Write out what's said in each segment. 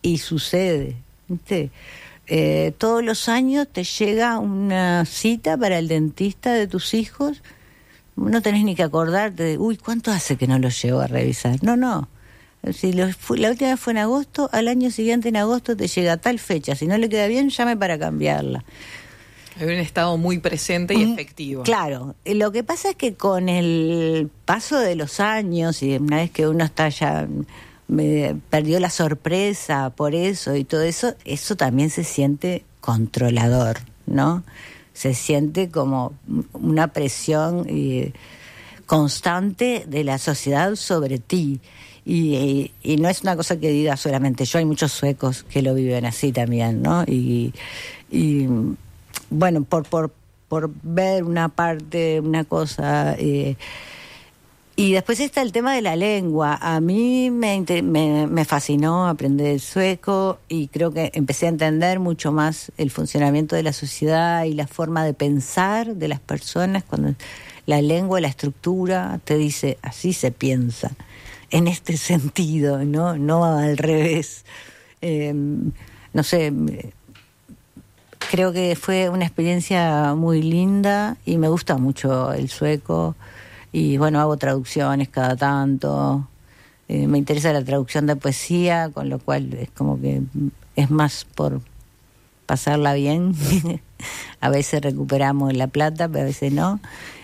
y sucede, ¿viste? Todos los años te llega una cita para el dentista de tus hijos, no tenés ni que acordarte de, ¿cuánto hace que no los llevo a revisar? No. Si la última vez fue en agosto, al año siguiente en agosto te llega a tal fecha. Si no le queda bien, llame para cambiarla. Hay un estado muy presente y efectivo. Claro. Lo que pasa es que con el paso de los años, y una vez que uno está ya perdió la sorpresa por eso y todo eso, eso también se siente controlador, ¿no? Se siente como una presión constante de la sociedad sobre ti. Y no es una cosa que diga solamente yo, hay muchos suecos que lo viven así también, ¿no? Y bueno, por ver una parte, una cosa. Y después está el tema de la lengua. A mí me fascinó aprender el sueco y creo que empecé a entender mucho más el funcionamiento de la sociedad y la forma de pensar de las personas cuando la lengua, la estructura te dice así se piensa, en este sentido, no al revés. No sé, creo que fue una experiencia muy linda y me gusta mucho el sueco. Y bueno, hago traducciones cada tanto. Me interesa la traducción de poesía, con lo cual es como que es más por pasarla bien. A veces recuperamos la plata, pero a veces no.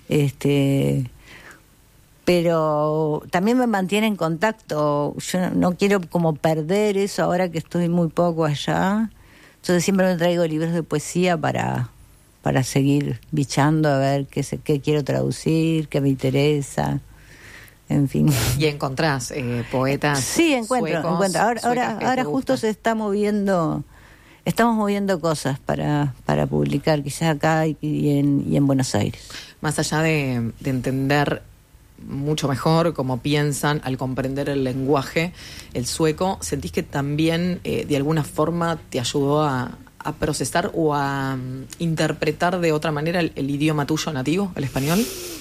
Pero también me mantiene en contacto. Yo no quiero como perder eso ahora que estoy muy poco allá. Entonces siempre me traigo libros de poesía para seguir bichando a ver qué quiero traducir, qué me interesa, en fin. ¿Y encontrás poetas? Sí, encuentro. Ahora justo estamos moviendo cosas para publicar, quizás acá y en Buenos Aires. Más allá de entender mucho mejor cómo piensan al comprender el lenguaje, el sueco, ¿sentís que también de alguna forma te ayudó a procesar o a interpretar de otra manera el idioma tuyo nativo, el español?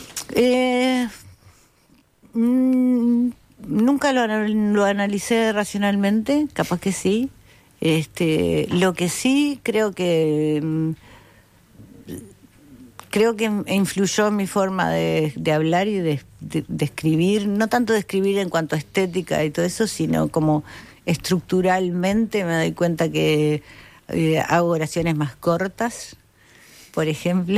Nunca lo analicé racionalmente, capaz que sí. Lo que sí creo que influyó en mi forma de hablar y de escribir, no tanto de escribir en cuanto a estética y todo eso, sino como estructuralmente me doy cuenta que hago oraciones más cortas, por ejemplo.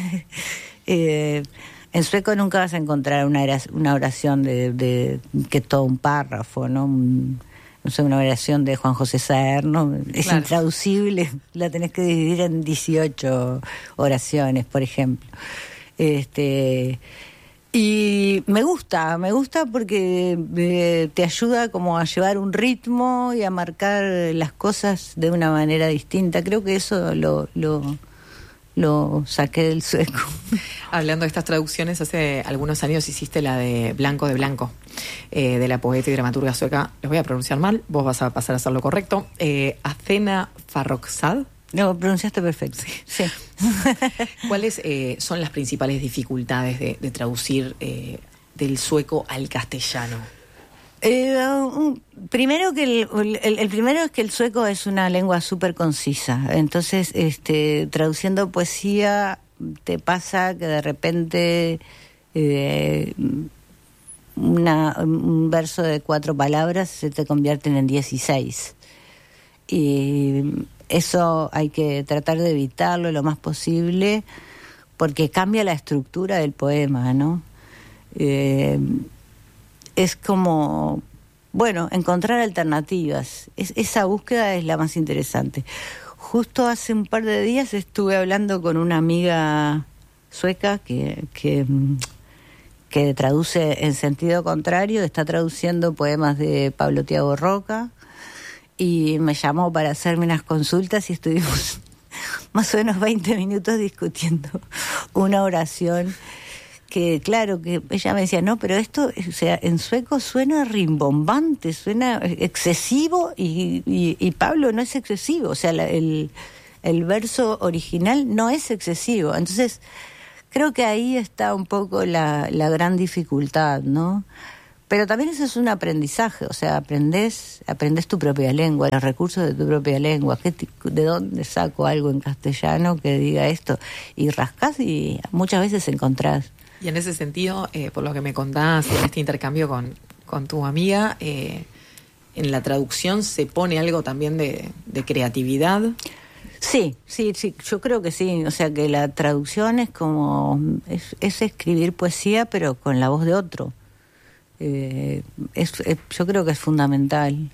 En sueco nunca vas a encontrar una oración de que es todo un párrafo, ¿no? No sé, una oración de Juan José Saerno, es claro, intraducible, la tenés que dividir en 18 oraciones, por ejemplo. Y me gusta porque te ayuda como a llevar un ritmo y a marcar las cosas de una manera distinta. Creo que eso lo saqué del sueco. Hablando de estas traducciones, hace algunos años hiciste la de Blanco de Blanco, de la poeta y dramaturga sueca, les voy a pronunciar mal, vos vas a pasar a hacer lo correcto, Athena Farrokhzad. No, pronunciaste perfecto. Sí. ¿Cuáles son las principales dificultades de traducir del sueco al castellano? Primero que el primero es que el sueco es una lengua súper concisa. Entonces, traduciendo poesía te pasa que de repente un verso de 4 palabras se te convierten en 16. Y eso hay que tratar de evitarlo lo más posible porque cambia la estructura del poema, ¿no? Es como, bueno, encontrar alternativas. Esa búsqueda es la más interesante. Justo hace un par de días estuve hablando con una amiga sueca que traduce en sentido contrario, está traduciendo poemas de Pablo Tiago Roca, y me llamó para hacerme unas consultas y estuvimos más o menos 20 minutos discutiendo una oración que, claro, que ella me decía, no, pero esto, o sea, en sueco suena rimbombante, suena excesivo y Pablo no es excesivo, o sea, el verso original no es excesivo. Entonces, creo que ahí está un poco la gran dificultad, ¿no? Pero también eso es un aprendizaje, o sea, aprendes tu propia lengua, los recursos de tu propia lengua. ¿De dónde saco algo en castellano que diga esto? Y rascás y muchas veces encontrás. Y en ese sentido, por lo que me contás, en este intercambio con tu amiga, en la traducción se pone algo también de creatividad. Sí, yo creo que sí. O sea, que la traducción es como es escribir poesía, pero con la voz de otro. Yo creo que es fundamental.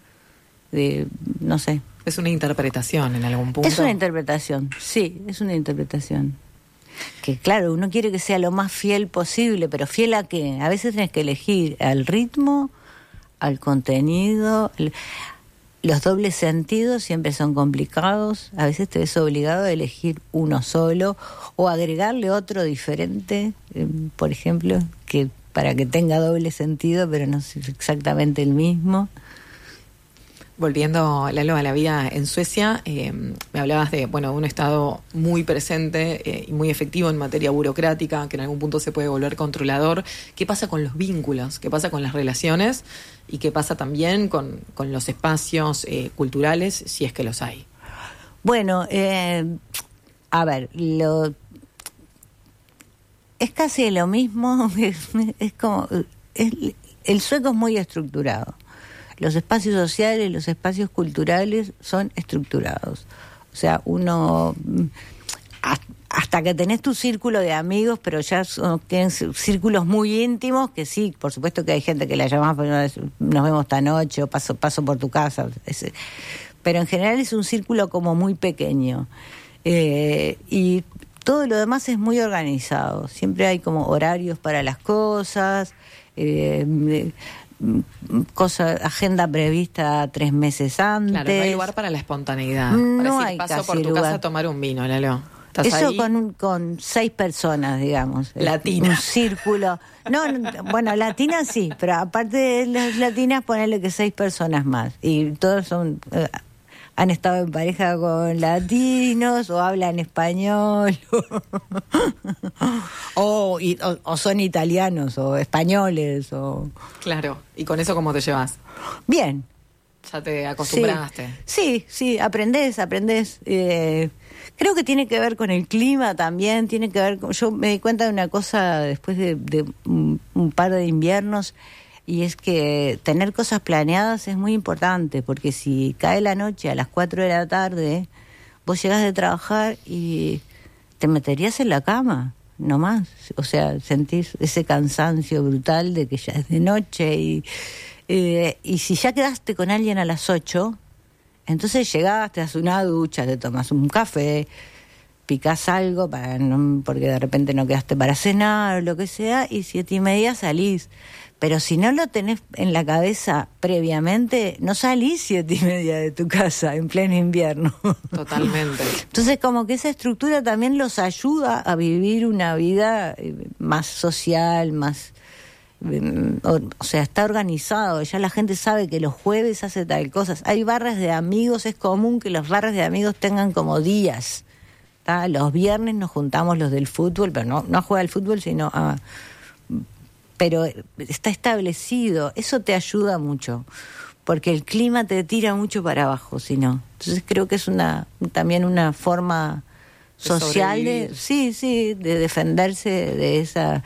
No sé. Es una interpretación en algún punto. Es una interpretación, sí, es una interpretación. Que claro, uno quiere que sea lo más fiel posible, pero ¿fiel a qué? A veces tenés que elegir al ritmo, al contenido. Los dobles sentidos siempre son complicados. A veces te ves obligado a elegir uno solo o agregarle otro diferente, por ejemplo, que para que tenga doble sentido, pero no es exactamente el mismo. Volviendo, Lalo, a la vida en Suecia, me hablabas de un estado muy presente y muy efectivo en materia burocrática, que en algún punto se puede volver controlador. ¿Qué pasa con los vínculos? ¿Qué pasa con las relaciones? ¿Y qué pasa también con los espacios culturales, si es que los hay? Bueno, a ver, es casi lo mismo, es como... el sueco es muy estructurado. Los espacios sociales, los espacios culturales son estructurados. O sea, uno... hasta que tenés tu círculo de amigos, pero ya tienen círculos muy íntimos, que sí, por supuesto que hay gente que la llamás, nos vemos esta noche, o paso por tu casa. Pero en general es un círculo como muy pequeño. Y todo lo demás es muy organizado. Siempre hay como horarios para las cosas, agenda prevista 3 meses antes. Claro, no hay lugar para la espontaneidad. No para hay paso casi por tu lugar. casa a tomar un vino, Lalo. Eso ahí? con 6 personas, digamos. Latinas. Un círculo. No, bueno, latinas sí, pero aparte de las latinas, ponerle que 6 personas más. Y todos han estado en pareja con latinos o hablan español o son italianos o españoles o... Claro, ¿y con eso cómo te llevas? Bien. ¿Ya te acostumbraste? Sí, aprendés. Creo que tiene que ver con el clima también, tiene que ver con... Yo me di cuenta de una cosa después de un par de inviernos, y es que tener cosas planeadas es muy importante, porque si cae la noche a las 4 de la tarde, vos llegás de trabajar y te meterías en la cama, no más. O sea, sentís ese cansancio brutal de que ya es de noche y si ya quedaste con alguien a las 8, entonces llegás, te das una ducha, te tomas un café, picás algo porque de repente no quedaste para cenar o lo que sea, y 7:30 salís. Pero si no lo tenés en la cabeza previamente, no salís 7:30 de tu casa en pleno invierno. Totalmente. Entonces, como que esa estructura también los ayuda a vivir una vida más social, más... O sea, está organizado. Ya la gente sabe que los jueves hace tal cosa. Hay barras de amigos, es común que los barras de amigos tengan como días. ¿Tá? Los viernes nos juntamos los del fútbol, pero no a jugar al fútbol, sino a... Pero está establecido. Eso te ayuda mucho, porque el clima te tira mucho para abajo, si no. Entonces creo que es también una forma social de defenderse de esa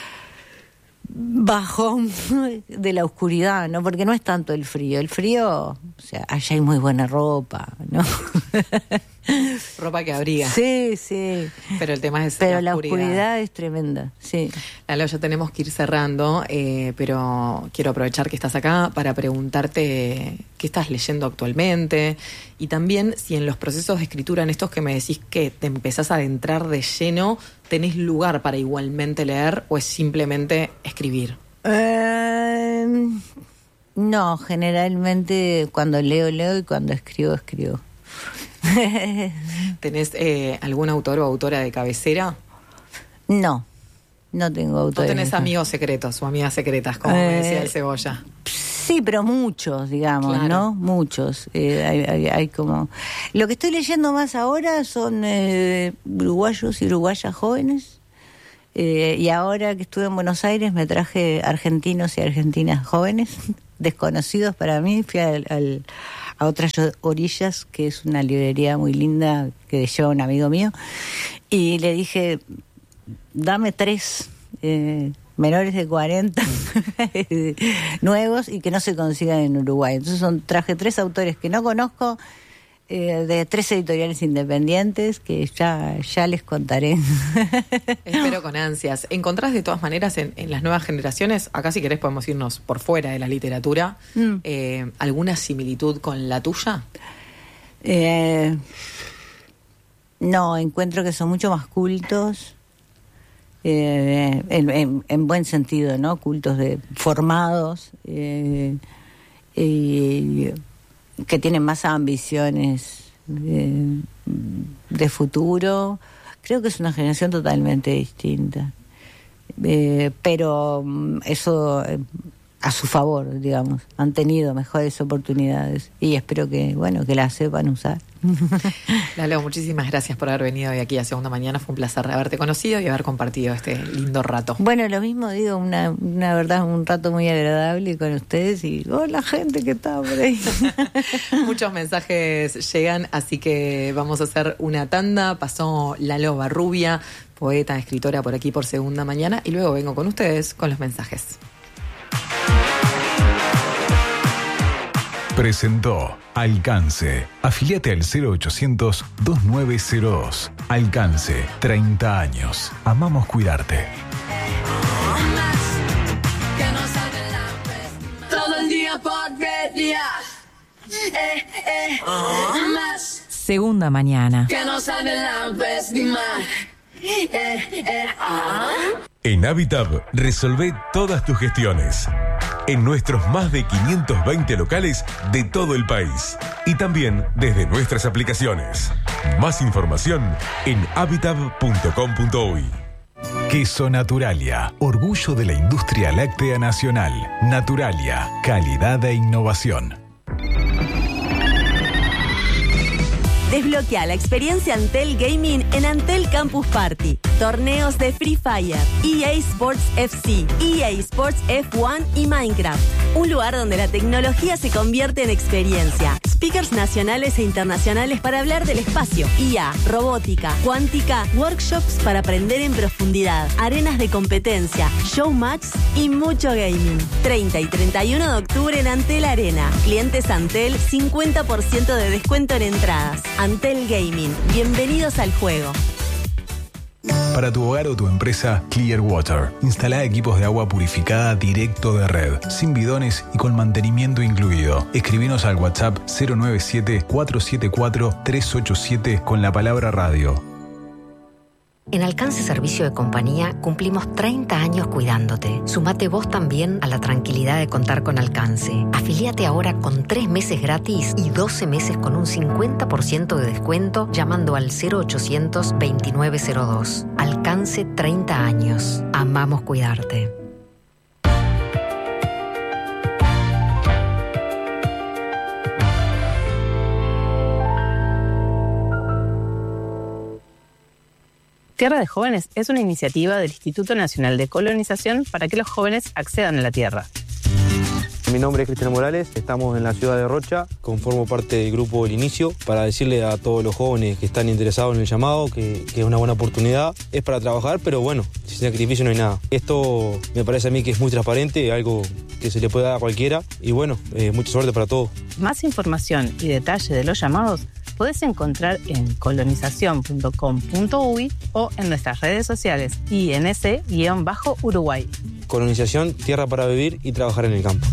bajón de la oscuridad, ¿no? Porque no es tanto el frío. El frío, o sea, allá hay muy buena ropa, ¿no? Ropa que abriga. Sí. Pero el tema es Pero la oscuridad es tremenda, sí. Lalo, ya tenemos que ir cerrando, pero quiero aprovechar que estás acá para preguntarte qué estás leyendo actualmente, y también si en los procesos de escritura, en estos que me decís que te empezás a adentrar de lleno, ¿tenés lugar para igualmente leer o es simplemente escribir? No, generalmente cuando leo y cuando escribo. ¿Tenés algún autor o autora de cabecera? No tengo autores. ¿O tenés amigos secretos o amigas secretas, como me decía el Cebolla? Sí, pero muchos, digamos, claro. ¿No? Muchos. Hay como... Lo que estoy leyendo más ahora son uruguayos y uruguayas jóvenes. Y ahora que estuve en Buenos Aires me traje argentinos y argentinas jóvenes, desconocidos para mí. Fui a Otras Orillas, que es una librería muy linda que lleva un amigo mío, y le dije, dame 3 menores de 40 nuevos y que no se consigan en Uruguay. Entonces traje 3 autores que no conozco, de 3 editoriales independientes, que ya les contaré. Espero con ansias. ¿Encontrás de todas maneras en las nuevas generaciones, acá si querés podemos irnos por fuera de la literatura, alguna similitud con la tuya? No, encuentro que son mucho más cultos, en buen sentido, ¿no? Cultos, formados, y que tienen más ambiciones de futuro. Creo que es una generación totalmente distinta, pero eso a su favor, digamos, han tenido mejores oportunidades y espero que las sepan usar. Lalo, muchísimas gracias por haber venido hoy aquí a Segunda Mañana. Fue un placer haberte conocido y haber compartido este lindo rato. Bueno, lo mismo digo, una verdad, un rato muy agradable con ustedes y la gente que está por ahí. Muchos mensajes llegan, así que vamos a hacer una tanda. Pasó Lalo Barrubia, poeta, escritora, por aquí por Segunda Mañana, y luego vengo con ustedes con los mensajes. Presentó Alcance. Afíliate al 0800-2902. Alcance, 30 años. Amamos cuidarte. Todo el día porquería. Segunda Mañana. Que no sabe la vestimenta. En Habitab resolvé todas tus gestiones. En nuestros más de 520 locales de todo el país. Y también desde nuestras aplicaciones. Más información en habitab.com.uy. Queso Naturalia, orgullo de la industria láctea nacional. Naturalia, calidad e innovación. Desbloquea la experiencia Antel Gaming en Antel Campus Party. Torneos de Free Fire, EA Sports FC, EA Sports F1 y Minecraft. Un lugar donde la tecnología se convierte en experiencia. Speakers nacionales e internacionales para hablar del espacio, IA, robótica, cuántica, workshops para aprender en profundidad, arenas de competencia, showmatch y mucho gaming. 30 y 31 de octubre en Antel Arena. Clientes Antel, 50% de descuento en entradas. Antel Gaming. Bienvenidos al juego. Para tu hogar o tu empresa, Clear Water. Instala equipos de agua purificada directo de red, sin bidones y con mantenimiento incluido. Escribinos al WhatsApp 097-474-387 con la palabra radio. En Alcance Servicio de Compañía cumplimos 30 años cuidándote. Sumate vos también a la tranquilidad de contar con Alcance. Afilíate ahora con 3 meses gratis y 12 meses con un 50% de descuento llamando al 0800-2902. Alcance, 30 años. Amamos cuidarte. Tierra de Jóvenes es una iniciativa del Instituto Nacional de Colonización para que los jóvenes accedan a la tierra. Mi nombre es Cristian Morales, estamos en la ciudad de Rocha, conformo parte del grupo El Inicio para decirle a todos los jóvenes que están interesados en el llamado que es una buena oportunidad. Es para trabajar, pero bueno, sin sacrificio no hay nada. Esto me parece a mí que es muy transparente, algo que se le puede dar a cualquiera y bueno, mucha suerte para todos. Más información y detalle de los llamados podés encontrar en colonización.com.uy o en nuestras redes sociales INC-Uruguay. Colonización, tierra para vivir y trabajar en el campo.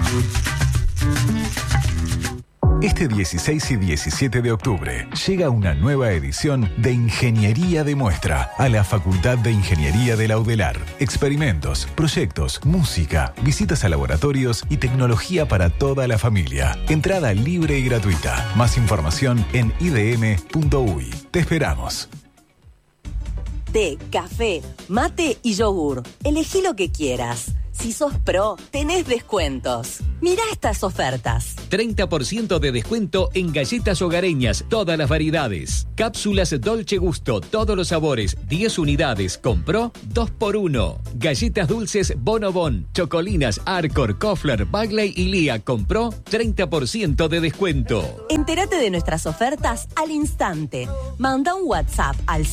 Este 16 y 17 de octubre llega una nueva edición de Ingeniería de Muestra a la Facultad de Ingeniería de la UDELAR. Experimentos, proyectos, música, visitas a laboratorios y tecnología para toda la familia. Entrada libre y gratuita. Más información en idm.uy. Te esperamos. Té, café, mate y yogur. Elegí lo que quieras. Si sos pro, tenés descuentos. Mirá estas ofertas. 30% de descuento en galletas hogareñas, todas las variedades. Cápsulas Dolce Gusto, todos los sabores, 10 unidades. Compró 2x1. Galletas dulces Bonobon, Chocolinas, Arcor, Kofler, Bagley y Lía. Compró 30% de descuento. Entérate de nuestras ofertas al instante. Manda un WhatsApp al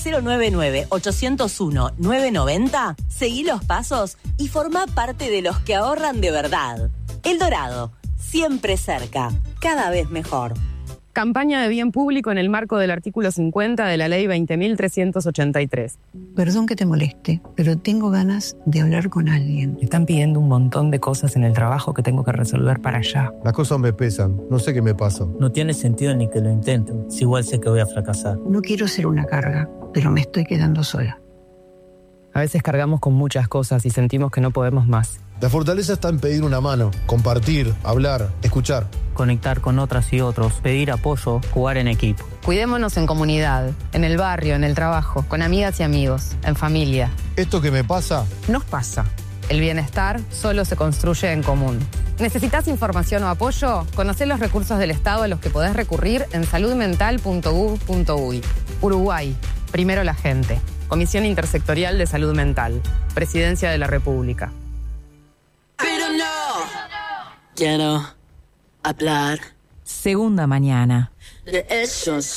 099-801-990, seguí los pasos y forma parte de los que ahorran de verdad. El Dorado, siempre cerca, cada vez mejor. Campaña de bien público en el marco del artículo 50 de la Ley 20.383. Perdón que te moleste, pero tengo ganas de hablar con alguien. Me están pidiendo un montón de cosas en el trabajo que tengo que resolver para allá. Las cosas me pesan, no sé qué me pasa. No tiene sentido ni que lo intenten, si igual sé que voy a fracasar. No quiero ser una carga, pero me estoy quedando sola. A veces cargamos con muchas cosas y sentimos que no podemos más. La fortaleza está en pedir una mano, compartir, hablar, escuchar. Conectar con otras y otros, pedir apoyo, jugar en equipo. Cuidémonos en comunidad, en el barrio, en el trabajo, con amigas y amigos, en familia. ¿Esto que me pasa? Nos pasa. El bienestar solo se construye en común. ¿Necesitas información o apoyo? Conocé los recursos del Estado a los que podés recurrir en saludmental.gov.uy. Uruguay, primero la gente. Comisión Intersectorial de Salud Mental. Presidencia de la República. Pero no quiero hablar Segunda mañana. de esos